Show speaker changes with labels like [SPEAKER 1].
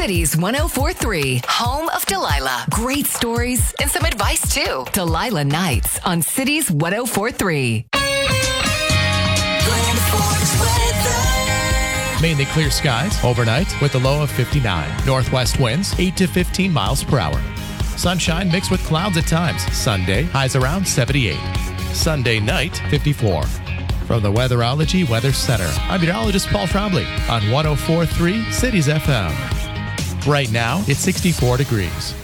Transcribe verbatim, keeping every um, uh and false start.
[SPEAKER 1] Cities one oh four three, home of Delilah. Great stories and some advice, too. Delilah Nights on Cities one oh four three.
[SPEAKER 2] Mainly clear skies overnight with a low of fifty-nine. Northwest winds eight to fifteen miles per hour. Sunshine mixed with clouds at times. Sunday, highs around seventy-eight. Sunday night, fifty-four. From the Weatherology Weather Center, I'm meteorologist Paul Trombley on one oh four three Cities F M. Right now, it's sixty-four degrees.